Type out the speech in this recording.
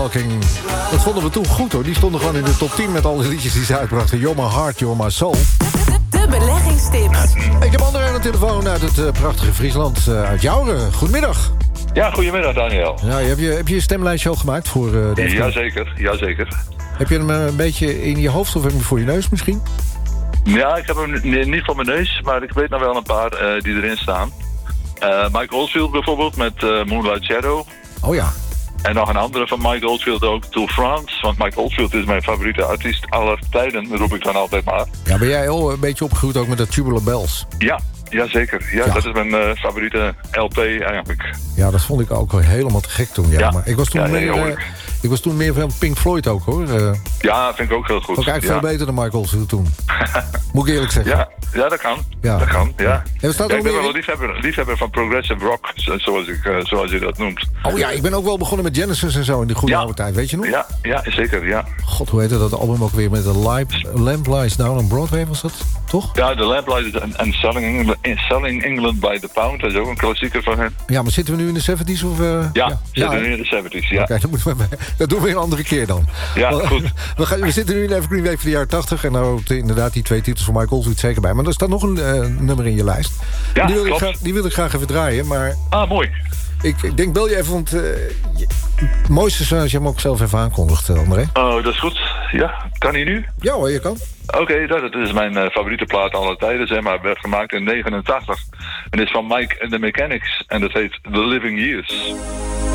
Dat vonden we toen goed hoor. Die stonden gewoon in de top 10 met alle liedjes die ze uitbrachten. You're my heart, you're my soul. De beleggingstips. Ik heb André aan de telefoon uit het prachtige Friesland. Uit Jouren. Goedemiddag. Ja, goedemiddag Daniel. Ja, heb je je stemlijstje al gemaakt voor deze? Jazeker. Heb je hem een beetje in je hoofd of heb je hem voor je neus misschien? Ja, ik heb hem niet voor mijn neus, maar ik weet nog wel een paar die erin staan. Mike Oldfield bijvoorbeeld met Moonlight Shadow. Oh ja. En nog een andere van Mike Oldfield ook, To France. Want Mike Oldfield is mijn favoriete artiest aller tijden, roep ik dan altijd maar. Ja, ben jij al een beetje opgegroeid ook met de Tubular Bells? Ja, zeker. Ja, dat is mijn favoriete LP eigenlijk. Ja, dat vond ik ook wel helemaal te gek toen. Ja. Maar ik was toen meer van Pink Floyd ook, hoor. Ja, vind ik ook heel goed. Ook eigenlijk veel beter dan Michael Oldfield toen. Moet ik eerlijk zeggen. Ja, dat kan. Ja. Dat kan, ja. Ik ben wel een liefhebber van progressive rock, zoals je dat noemt. Oh ja, ik ben ook wel begonnen met Genesis en zo in die goede oude tijd, weet je nog? Ja, zeker, ja. God, hoe heette dat album ook weer met de Lamp Lies Down on Broadway, was dat? Toch? Ja, The Lamp Lies en Selling England by the Pound, dat is ook een klassieker van hen. Ja, maar zitten we nu in de 70s? Of, zitten we nu in de 70s, ja. Oké, dat doen we een andere keer dan. Ja, goed. We zitten nu in de Evergreen Week van de jaren 80 en daar hoort inderdaad die 2 titels van Michael Oldfield zeker bij. Maar er staat nog een nummer in je lijst. Ja, die wil ik graag even draaien, maar... Ah, mooi. Ik denk, bel je even, want het mooiste is als je hem ook zelf even aankondigt, André. Oh, dat is goed. Ja, kan hij nu? Ja hoor, je kan. Oké, dat is mijn favoriete plaat aller tijden, zeg maar. Werd gemaakt in 89. En is van Mike and the Mechanics. En dat heet The Living Years.